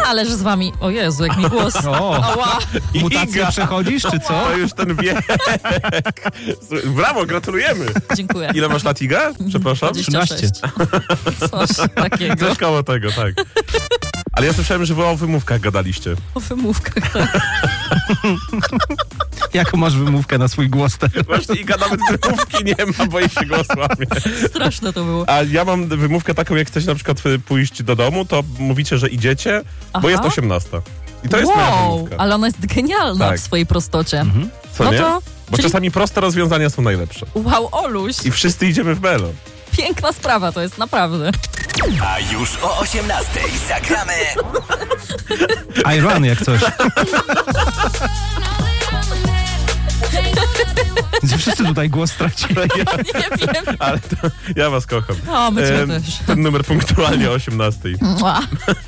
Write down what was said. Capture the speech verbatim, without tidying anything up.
Ależ z wami, o Jezu, jak mi głos. O, Ała. mutację przechodzisz, czy co? To już ten wiek. Brawo, gratulujemy. Dziękuję. Ile masz lat, Iga? Przepraszam. dwadzieścia sześć. Coś takiego. Coś koło tego, tak. Ale ja słyszałem, że wy o wymówkach gadaliście. O wymówkach, tak. Jaką masz wymówkę na swój głos teraz? Właśnie Iga nawet wymówki nie ma, bo jej się głos łamie. Straszne to było. A ja mam wymówkę taką, jak chcecie na przykład pójść do domu, to mówicie, że idziecie, Aha. bo jest osiemnasta. I to jest moja Wow, wymówka. ale ona jest genialna Tak. w swojej prostocie. Mhm. Co no nie? to, Bo czyli- czasami proste rozwiązania są najlepsze. Wow, Oluś, I wszyscy idziemy w melo. piękna sprawa to jest, naprawdę. A już o osiemnastej zagramy I run jak coś. Gdzie wszyscy tutaj głos stracili. Nie wiem. Ale to, ja was kocham. O, my cię Em, też. Ten numer punktualnie o osiemnastej. Mua.